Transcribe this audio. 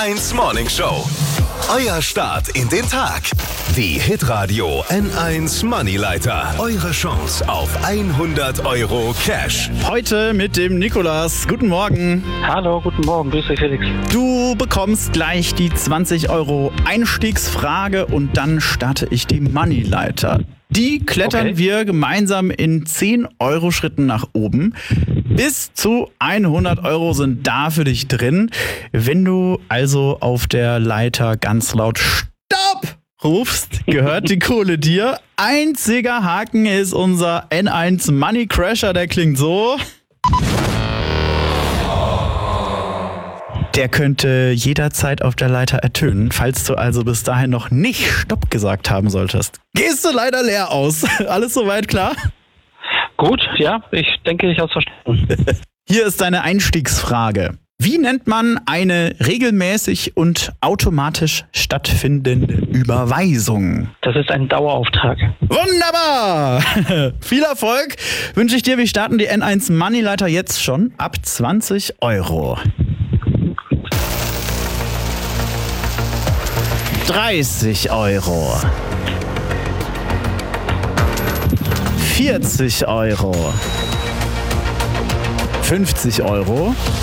N1 Morning Show. Euer Start in den Tag. Die Hitradio N1 Moneyleiter. Eure Chance auf 100 Euro Cash. Heute mit dem Nikolas. Guten Morgen. Hallo, guten Morgen. Grüß dich, Felix. Du bekommst gleich die 20 Euro Einstiegsfrage und dann starte ich die Moneyleiter. Die klettern wir gemeinsam in 10-Euro-Schritten nach oben. Bis zu 100 Euro sind da für dich drin. Wenn du also auf der Leiter ganz laut Stopp rufst, gehört die Kohle dir. Einziger Haken ist unser N1 Money Crasher, der klingt so. Der könnte jederzeit auf der Leiter ertönen, falls du also bis dahin noch nicht Stopp gesagt haben solltest. Gehst du leider leer aus. Alles soweit klar? Gut, ja, ich denke, ich habe es verstanden. Hier ist deine Einstiegsfrage. Wie nennt man eine regelmäßig und automatisch stattfindende Überweisung? Das ist ein Dauerauftrag. Wunderbar! Viel Erfolg wünsche ich dir. Wir starten die N1 Moneyleiter jetzt schon ab 20 Euro. 30 Euro. 40 Euro. 50 Euro.